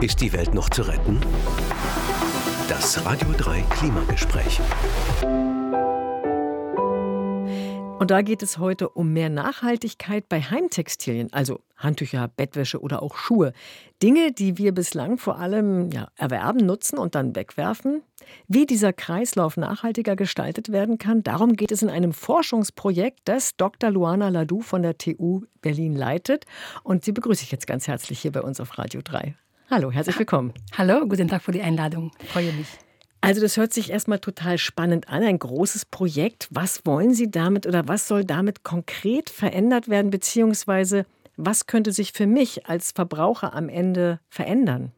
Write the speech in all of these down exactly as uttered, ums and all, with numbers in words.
Ist die Welt noch zu retten? Das Radio drei Klimagespräch. Und da geht es heute um mehr Nachhaltigkeit bei Heimtextilien, also Handtücher, Bettwäsche oder auch Schuhe. Dinge, die wir bislang vor allem ja, erwerben, nutzen und dann wegwerfen. Wie dieser Kreislauf nachhaltiger gestaltet werden kann, darum geht es in einem Forschungsprojekt, das Doktor Luana Ladou von der T U Berlin leitet. Und sie begrüße ich jetzt ganz herzlich hier bei uns auf Radio drei. Hallo, herzlich willkommen. Hallo, guten Tag für die Einladung. Ich freue mich. Also das hört sich erstmal total spannend an, ein großes Projekt. Was wollen Sie damit oder was soll damit konkret verändert werden, beziehungsweise was könnte sich für mich als Verbraucher am Ende verändern?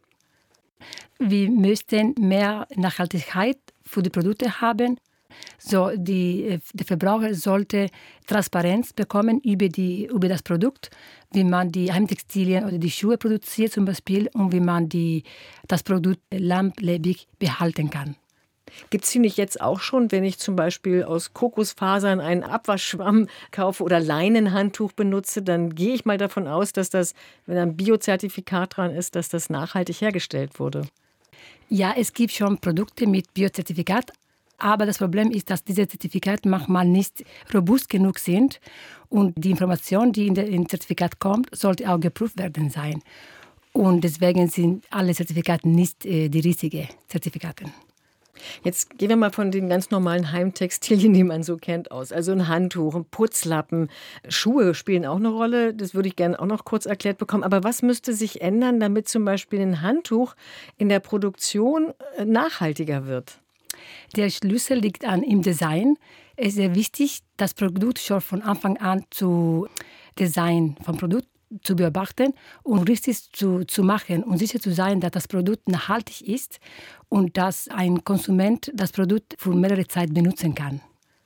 Wir möchten mehr Nachhaltigkeit für die Produkte haben. So, die, der Verbraucher sollte Transparenz bekommen über, die, über das Produkt, wie man die Heimtextilien oder die Schuhe produziert zum Beispiel und wie man die, das Produkt langlebig behalten kann. Gibt es die nicht jetzt auch schon, wenn ich zum Beispiel aus Kokosfasern einen Abwaschschwamm kaufe oder Leinenhandtuch benutze, dann gehe ich mal davon aus, dass das, wenn ein Biozertifikat dran ist, dass das nachhaltig hergestellt wurde. Ja, es gibt schon Produkte mit Biozertifikat. Aber das Problem ist, dass diese Zertifikate manchmal nicht robust genug sind. Und die Information, die in das Zertifikat kommt, sollte auch geprüft werden sein. Und deswegen sind alle Zertifikate nicht äh, die richtigen Zertifikate. Jetzt gehen wir mal von den ganz normalen Heimtextilien, die man so kennt, aus. Also ein Handtuch, ein Putzlappen, Schuhe spielen auch eine Rolle. Das würde ich gerne auch noch kurz erklärt bekommen. Aber was müsste sich ändern, damit zum Beispiel ein Handtuch in der Produktion nachhaltiger wird? Der Schlüssel liegt an im Design. Es ist sehr wichtig, das Produkt schon von Anfang an zu Design vom Produkt zu beobachten und richtig zu, zu machen und sicher zu sein, dass das Produkt nachhaltig ist und dass ein Konsument das Produkt für mehrere Zeit benutzen kann.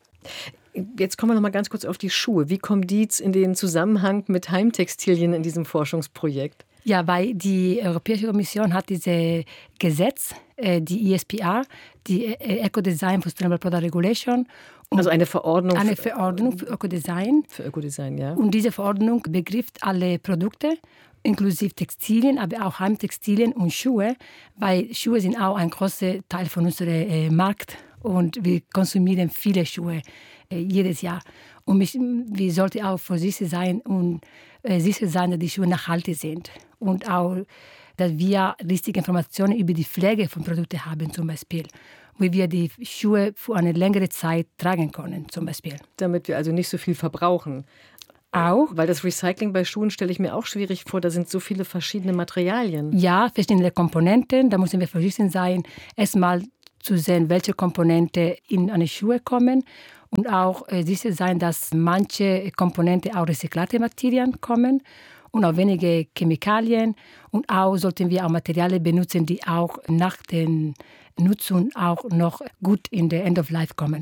Jetzt kommen wir noch mal ganz kurz auf die Schuhe. Wie kommen die in den Zusammenhang mit Heimtextilien in diesem Forschungsprojekt? Ja, weil die Europäische Kommission hat dieses Gesetz, die E S P R, die Eco-Design for Sustainable Product Regulation. Also eine Verordnung. Eine Verordnung für Ökodesign. Für Ökodesign, ja. Und diese Verordnung betrifft alle Produkte, inklusive Textilien, aber auch Heimtextilien und Schuhe, weil Schuhe sind auch ein großer Teil von unserem äh, Markt und wir konsumieren viele Schuhe äh, jedes Jahr. Und wir sollten auch vorsichtig sein und äh, sicher sein, dass die Schuhe nachhaltig sind. Und auch, dass wir richtige Informationen über die Pflege von Produkten haben, zum Beispiel. Wie wir die Schuhe für eine längere Zeit tragen können, zum Beispiel. Damit wir also nicht so viel verbrauchen. Auch. Weil das Recycling bei Schuhen stelle ich mir auch schwierig vor. Da sind so viele verschiedene Materialien. Ja, verschiedene Komponenten. Da müssen wir vorsichtig sein, erstmal zu sehen, welche Komponenten in eine Schuhe kommen. Und auch äh, sicher sein, dass manche Komponenten aus recycelten Materialien kommen und auch wenige Chemikalien. Und auch sollten wir auch Materialien benutzen, die auch nach der Nutzung auch noch gut in der End of Life kommen.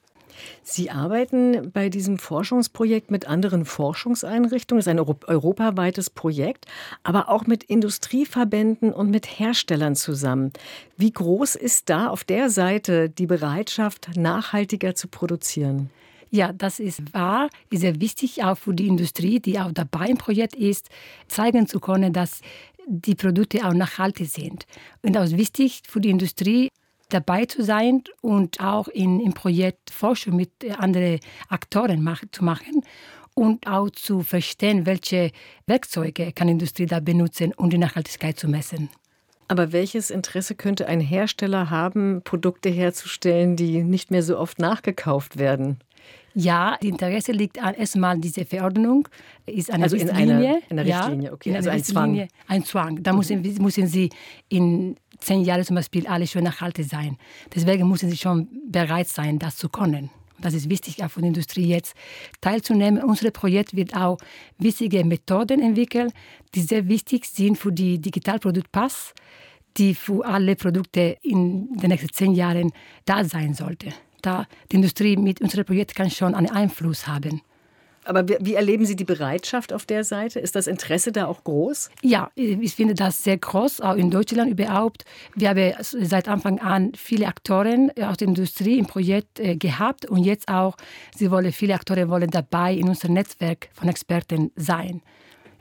Sie arbeiten bei diesem Forschungsprojekt mit anderen Forschungseinrichtungen. Es ist ein europaweites Projekt, aber auch mit Industrieverbänden und mit Herstellern zusammen. Wie groß ist da auf der Seite die Bereitschaft, nachhaltiger zu produzieren? Ja, das ist wahr, ist sehr wichtig auch für die Industrie, die auch dabei im Projekt ist, zeigen zu können, dass die Produkte auch nachhaltig sind. Und auch wichtig für die Industrie, dabei zu sein und auch in, im Projekt Forschung mit anderen Akteuren mach, zu machen und auch zu verstehen, welche Werkzeuge kann die Industrie da benutzen, um die Nachhaltigkeit zu messen. Aber welches Interesse könnte ein Hersteller haben, Produkte herzustellen, die nicht mehr so oft nachgekauft werden? Ja, das Interesse liegt an erstmal diese Verordnung, ist eine also Richtlinie. In einer Richtlinie, ja, okay, in also eine ein Zwang. Ein Zwang. Da müssen, müssen Sie in zehn Jahren zum Beispiel alle schon nachhaltig sein. Deswegen müssen Sie schon bereit sein, das zu können. Das ist wichtig, auch für die Industrie jetzt teilzunehmen. Unser Projekt wird auch wichtige Methoden entwickeln, die sehr wichtig sind für die Digitalproduktpass, die für alle Produkte in den nächsten zehn Jahren da sein sollte. Da die Industrie mit unserem Projekt kann schon einen Einfluss haben. Aber wie, wie erleben Sie die Bereitschaft auf der Seite? Ist das Interesse da auch groß? Ja, ich finde das sehr groß, auch in Deutschland überhaupt. Wir haben seit Anfang an viele Akteure aus der Industrie im Projekt äh, gehabt und jetzt auch, sie wollen, viele Akteure wollen dabei in unserem Netzwerk von Experten sein.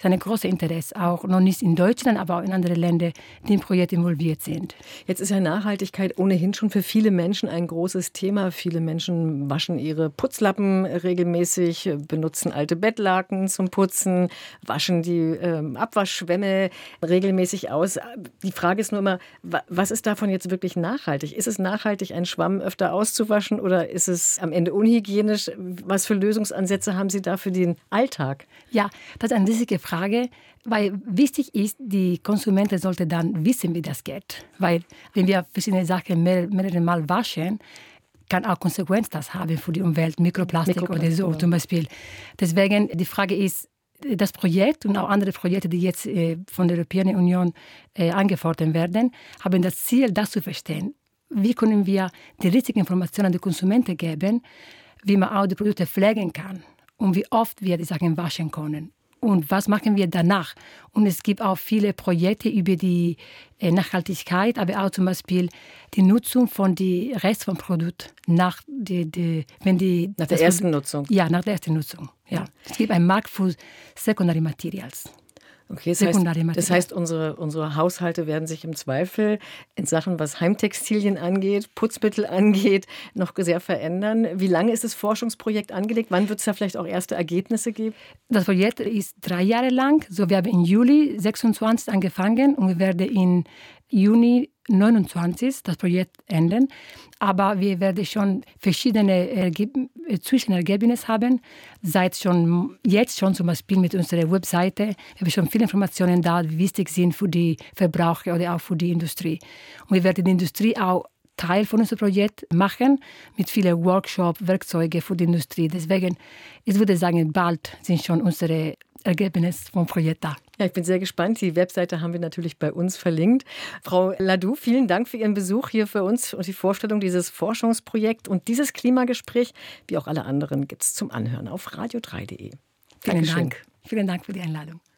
ist ein großes Interesse, auch noch nicht in Deutschland, aber auch in anderen Ländern, die im Projekt involviert sind. Jetzt ist ja Nachhaltigkeit ohnehin schon für viele Menschen ein großes Thema. Viele Menschen waschen ihre Putzlappen regelmäßig, benutzen alte Bettlaken zum Putzen, waschen die ähm, Abwaschschwämme regelmäßig aus. Die Frage ist nur immer, was ist davon jetzt wirklich nachhaltig? Ist es nachhaltig, einen Schwamm öfter auszuwaschen oder ist es am Ende unhygienisch? Was für Lösungsansätze haben Sie da für den Alltag? Ja, das ist eine riesige Frage, weil wichtig ist, die Konsumenten sollten dann wissen, wie das geht. Weil wenn wir verschiedene Sachen mehr, mehrere Mal waschen, kann auch Konsequenzen das haben für die Umwelt, Mikroplastik, Mikroplastik oder so ja. Zum Beispiel. Deswegen, die Frage ist, das Projekt und auch andere Projekte, die jetzt äh, von der Europäischen Union äh, angefordert werden, haben das Ziel, das zu verstehen. Wie können wir die richtigen Informationen an die Konsumenten geben, wie man auch die Produkte pflegen kann und wie oft wir die Sachen waschen können. Und was machen wir danach? Und es gibt auch viele Projekte über die Nachhaltigkeit, aber auch zum Beispiel die Nutzung von den Rest vom Produkt nach, die, die, wenn die, nach der ersten Produkt, Nutzung. Ja, nach der ersten Nutzung. Ja. Es gibt einen Markt für Secondary Materials. Okay, das heißt, das heißt unsere, unsere Haushalte werden sich im Zweifel in Sachen, was Heimtextilien angeht, Putzmittel angeht, noch sehr verändern. Wie lange ist das Forschungsprojekt angelegt? Wann wird es da vielleicht auch erste Ergebnisse geben? Das Projekt ist drei Jahre lang. So, wir haben im Juli sechsundzwanzig angefangen und wir werden im Juni neunundzwanzig das Projekt enden. Aber wir werden schon verschiedene Ergeb- Zwischenergebnisse haben. Seit schon jetzt schon zum Beispiel mit unserer Webseite. Wir haben schon viele Informationen da, die wichtig sind für die Verbraucher oder auch für die Industrie. Und wir werden die Industrie auch Teil von unserem Projekt machen, mit vielen Workshops, Werkzeugen für die Industrie. Deswegen, ich würde sagen, bald sind schon unsere Ergebnisse vom Projekt da. Ja, ich bin sehr gespannt. Die Webseite haben wir natürlich bei uns verlinkt. Frau Ladou, vielen Dank für Ihren Besuch hier für uns und die Vorstellung dieses Forschungsprojekts. Und dieses Klimagespräch, wie auch alle anderen, gibt es zum Anhören auf radio drei punkt de. Vielen Dank. Vielen Dank für die Einladung.